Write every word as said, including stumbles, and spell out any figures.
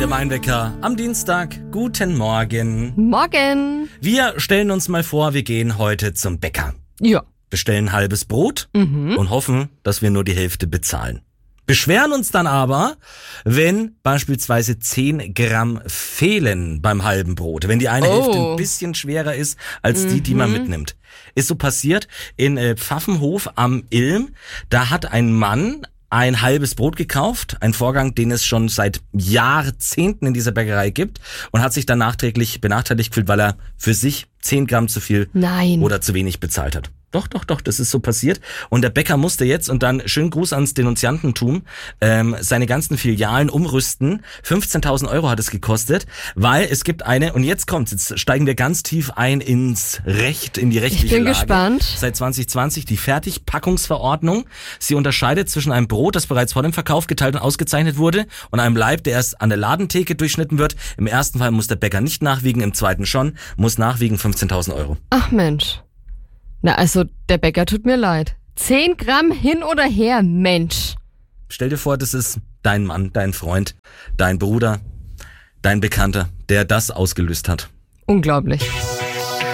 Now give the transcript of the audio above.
Der Meinwecker am Dienstag. Guten Morgen. Morgen. Wir stellen uns mal vor, wir gehen heute zum Bäcker. Ja. Bestellen ein halbes Brot Mhm. und hoffen, dass wir nur die Hälfte bezahlen. Beschweren uns dann aber, wenn beispielsweise zehn Gramm fehlen beim halben Brot. Wenn die eine Oh. Hälfte ein bisschen schwerer ist als die, die man mitnimmt. Ist so passiert in äh, Pfaffenhof am Ilm. Da hat ein Mann ein halbes Brot gekauft, ein Vorgang, den es schon seit Jahrzehnten in dieser Bäckerei gibt, und hat sich dann nachträglich benachteiligt gefühlt, weil er für sich zehn Gramm zu viel Nein. oder zu wenig bezahlt hat. Doch, doch, doch, das ist so passiert. Und der Bäcker musste jetzt, und dann schönen Gruß ans Denunziantentum, ähm, seine ganzen Filialen umrüsten. fünfzehntausend Euro hat es gekostet, weil es gibt eine, und jetzt kommt's, jetzt steigen wir ganz tief ein ins Recht, in die rechtliche Ich bin Lage. gespannt. Seit zwanzig zwanzig die Fertigpackungsverordnung. Sie unterscheidet zwischen einem Brot, das bereits vor dem Verkauf geteilt und ausgezeichnet wurde, und einem Leib, der erst an der Ladentheke durchschnitten wird. Im ersten Fall muss der Bäcker nicht nachwiegen, im zweiten schon, muss nachwiegen fünfzehntausend Euro. Ach Mensch. Na, also der Bäcker tut mir leid. Zehn Gramm hin oder her, Mensch. Stell dir vor, das ist dein Mann, dein Freund, dein Bruder, dein Bekannter, der das ausgelöst hat. Unglaublich.